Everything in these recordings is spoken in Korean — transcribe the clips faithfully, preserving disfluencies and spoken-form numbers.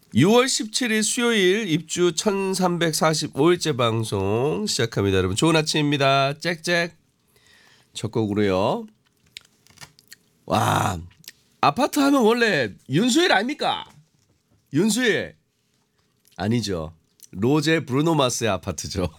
유월 십칠일 수요일 입주 천삼백사십오일째 방송 시작합니다. 여러분 좋은 아침입니다. 짹짹 첫 곡으로요. 와, 아파트 하면 원래 윤수일 아닙니까? 윤수일 아니죠. 로제 브루노마스의 아파트죠.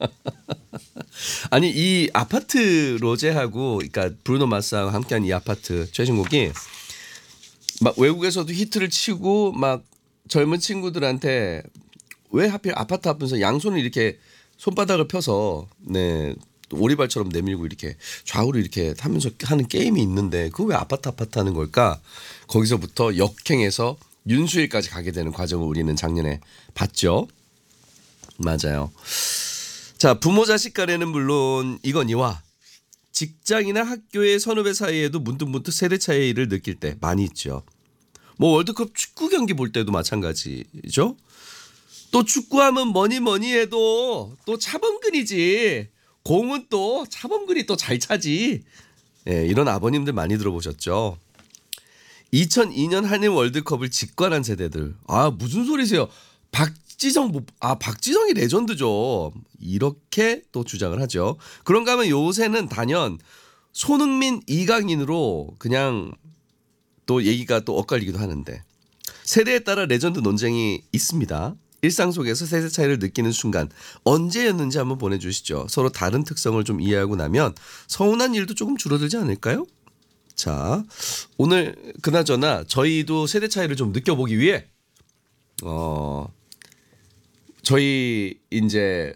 아니 이 아파트 로제하고 그러니까 브루노마스하고 함께한 이 아파트 최신곡이 막 외국에서도 히트를 치고 막 젊은 친구들한테 왜 하필 아파트 앞에서 양손을 이렇게 손바닥을 펴서 네 오리발처럼 내밀고 이렇게 좌우로 이렇게 하면서 하는 게임이 있는데 그거 왜 아파트 아파트 하는 걸까? 거기서부터 역행해서 윤수일까지 가게 되는 과정을 우리는 작년에 봤죠. 맞아요. 자, 부모 자식 간에는 물론 이거니와 직장이나 학교의 선후배 사이에도 문득문득 세대 차이를 느낄 때 많이 있죠. 뭐 월드컵 축구 경기 볼 때도 마찬가지죠. 또 축구하면 뭐니 뭐니 해도 또 차범근이지. 공은 또 차범근이 또 잘 차지. 예, 이런 아버님들 많이 들어보셨죠. 이천이년 한일 월드컵을 직관한 세대들. 아 무슨 소리세요. 박지성 아 박지성이 레전드죠. 이렇게 또 주장을 하죠. 그런가 하면 요새는 단연 손흥민, 이강인으로 그냥 또 얘기가 또 엇갈리기도 하는데 세대에 따라 레전드 논쟁이 있습니다. 일상 속에서 세대 차이를 느끼는 순간 언제였는지 한번 보내주시죠. 서로 다른 특성을 좀 이해하고 나면 서운한 일도 조금 줄어들지 않을까요? 자, 오늘 그나저나 저희도 세대 차이를 좀 느껴보기 위해 어 저희 이제